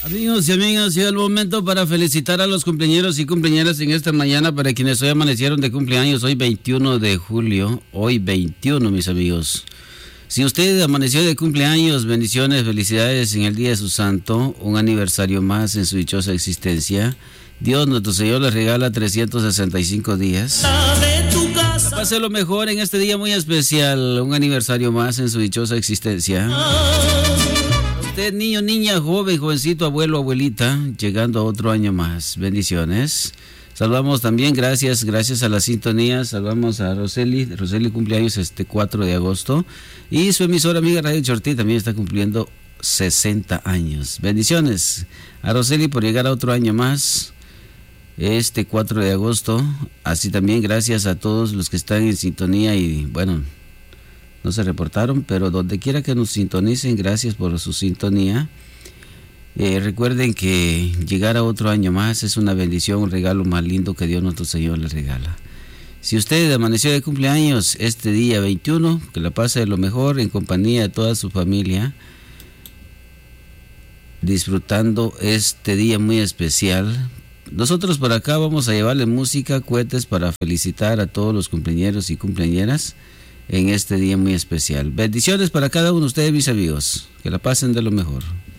Amigos y amigas, llega el momento para felicitar a los cumpleañeros y cumpleañeras en esta mañana, para quienes hoy amanecieron de cumpleaños, hoy 21 de julio, hoy 21, mis amigos. Si usted amaneció de cumpleaños, bendiciones, felicidades en el día de su santo, un aniversario más en su dichosa existencia. Dios nuestro Señor les regala 365 días. Pase lo mejor en este día muy especial, un aniversario más en su dichosa existencia. Usted, niño, niña, joven, jovencito, abuelo, abuelita, llegando a otro año más. Bendiciones. Saludamos también, gracias a la sintonía, saludamos a Roseli cumpleaños este 4 de agosto. Y su emisora amiga Radio Chortí también está cumpliendo 60 años. Bendiciones a Roseli por llegar a otro año más, este 4 de agosto. Así también gracias a todos los que están en sintonía y bueno, no se reportaron, pero donde quiera que nos sintonicen, gracias por su sintonía. Recuerden que llegar a otro año más es una bendición, un regalo más lindo que Dios nuestro Señor les regala. Si usted amaneció de cumpleaños este día 21, que la pase de lo mejor en compañía de toda su familia, disfrutando este día muy especial. Nosotros por acá vamos a llevarle música, cohetes para felicitar a todos los cumpleañeros y cumpleañeras en este día muy especial. Bendiciones para cada uno de ustedes, mis amigos. Que la pasen de lo mejor.